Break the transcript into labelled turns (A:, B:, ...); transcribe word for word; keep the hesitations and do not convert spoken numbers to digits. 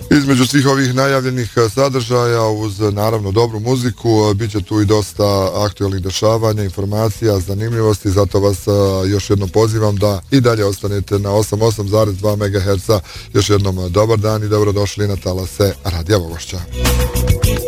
A: Između svih ovih najavljenih sadržaja, uz naravno dobru muziku, bit će tu i dosta aktualnih dešavanja, informacija, zanimljivosti, zato vas još jednom pozivam da i dalje ostanete na osamdeset osam zarez dva megaherca. Još jednom dobar dan i dobrodošli na talase Radija Vogošća.